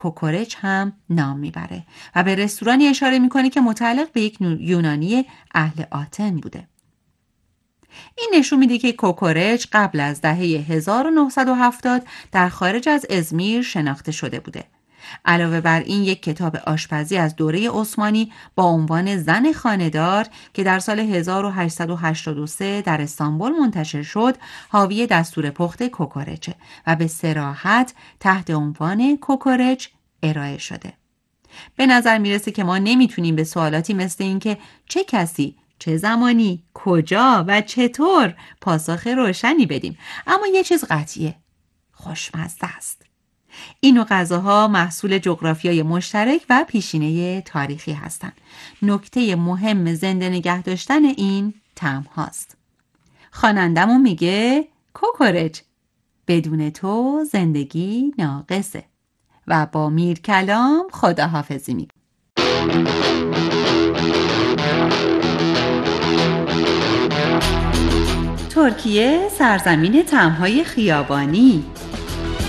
کوکورچ هم نام میبره و به رستورانی اشاره میکنه که متعلق به یک یونانی اهل آتن بوده. این نشون میده که کوکورچ قبل از دهه 1970 در خارج از ازمیر شناخته شده بوده. علاوه بر این یک کتاب آشپزی از دوره عثمانی با عنوان زن خانه‌دار که در سال 1883 در استانبول منتشر شد، حاوی دستور پخت کوکورچ و به صراحت تحت عنوان کوکورچ ارائه شده. به نظر میرسه که ما نمیتونیم به سوالاتی مثل این که چه کسی، چه زمانی، کجا و چطور پاسخ روشنی بدیم. اما یه چیز قطعیه، خوشمزه است. این نوع غذاها محصول جغرافیای مشترک و پیشینه تاریخی هستند. نکته مهم زنده نگه داشتن این طعم هاست. خوانندمون میگه کوکورچ بدون تو زندگی ناقصه و با میرکلام خداحافظی میگه. ترکیه سرزمین طعم‌های خیابانی.